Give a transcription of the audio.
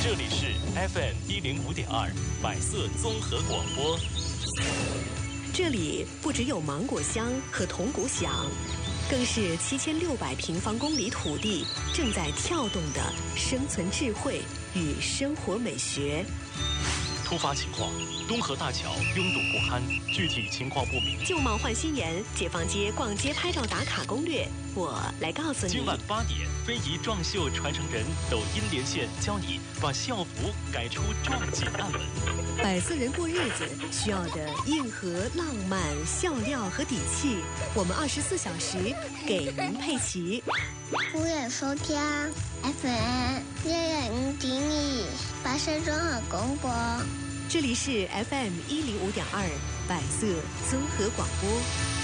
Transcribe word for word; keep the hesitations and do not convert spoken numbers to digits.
这里是 F M 一零五点二百色综合广播。 这里不只有芒果香和铜鼓响，更是七千六百平方公里土地正在跳动的生存智慧与生活美学。 突发情况，东河大桥拥堵不堪，具体情况不明。 旧貌换新颜，解放街逛街拍照打卡攻略，我来告诉你。 今晚八点，非遗壮绣传承人抖音连线，教你把校服改出壮锦暗纹。 百色人过日子需要的硬核、浪漫、笑料和底气，我们二十四小时给您配齐。 欢迎收听 F M 一零五点二百色综合广播。 这里是 F M 一零五点二百色综合广播。